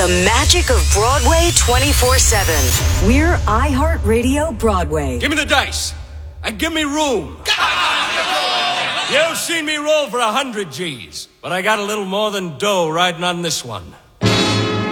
The magic of Broadway 24/7. We're iHeartRadio Broadway. Give me the dice and give me room. You've seen me roll for 100 G's, but I got a little more than dough riding on this one.